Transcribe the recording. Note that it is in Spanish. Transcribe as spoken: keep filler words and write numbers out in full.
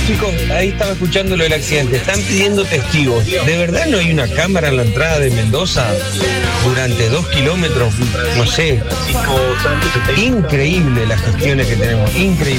Chicos, ahí estaba escuchando lo del accidente. Están pidiendo testigos. ¿De verdad no hay una cámara en la entrada de Mendoza durante dos kilómetros? No sé. Increíble las gestiones que tenemos. Increíble.